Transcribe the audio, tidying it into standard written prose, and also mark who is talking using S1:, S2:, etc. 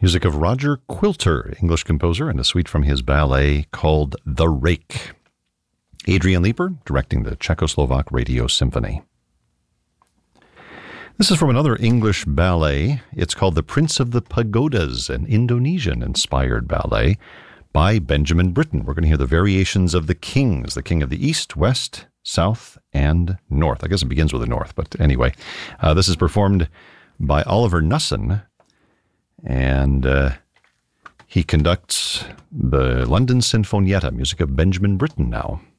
S1: Music of Roger Quilter, English composer, and a suite from his ballet called The Rake. Adrian Leeper directing the Czechoslovak Radio Symphony. This is from another English ballet. It's called The Prince of the Pagodas, an Indonesian-inspired ballet by Benjamin Britten. We're going to hear the variations of the kings, the king of the East, West, South, and North. I guess it begins with the North, but anyway. This is performed by Oliver Nussin, and he conducts the London Sinfonietta, music of Benjamin Britten now.